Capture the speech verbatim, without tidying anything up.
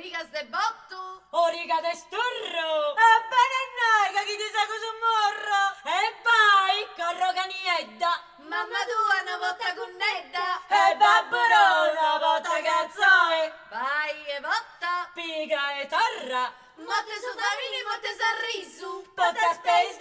rigas de botto, origa de sturro, E bene noi, che chi ti sa cosa morro. e vai, corro caniedda, mamma tua una volta connetta, e babbo una volta cazzoe, vai e votta, piga e torra, motte su famiglia, motte su risu, pote spes